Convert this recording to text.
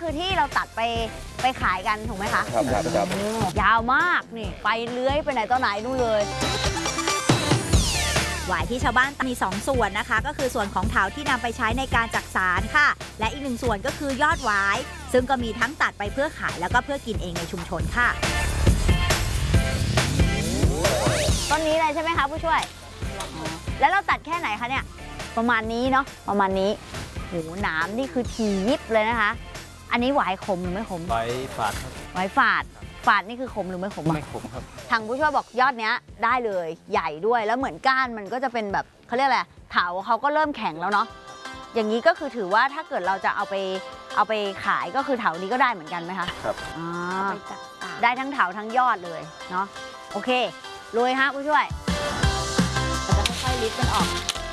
คือที่เราตัดไปขายกันถูกไหมคะครับยาวมากนี่ไปเลื้อยไปไหนต่อไหนนู่นเลยหวายที่ชาวบ้านมี 2 ส่วนนะคะ ก็คือส่วนของเถาที่นำไปใช้ในการจักสารค่ะ และอีก1ส่วนก็คือยอดหวาย ซึ่งก็มีทั้งตัดไปเพื่อขายแล้วก็เพื่อกินเองในชุมชนค่ะต้นนี้เลยใช่ไหมคะผู้ช่วย แล้วเราตัดแค่ไหนคะเนี่ยประมาณนี้เนาะประมาณนี้โหหนามนี่คือทียิบเลยนะคะ อันนี้หวายขมหรือไม่ขมใบฝาดครับหวายฝาดนี่คือขมหรือไม่ขมอะไม่ขมครับทางผู้ช่วยบอกยอดเนี้ยได้เลยใหญ่ด้วยแล้วเหมือนก้านมันก็จะเป็นแบบเขาเรียกอะไรเถาเขาก็เริ่มแข็งแล้วเนาะอย่างนี้ก็คือถือว่าถ้าเกิดเราจะเอาไปขายก็คือเถานี้ก็ได้เหมือนกันไหมคะครับอ่าไปจักสารได้ทั้งเถาทั้งยอดเลยเนาะโอเคลุยฮะผู้ช่วยเราจะค่อยๆลิฟต์มันออก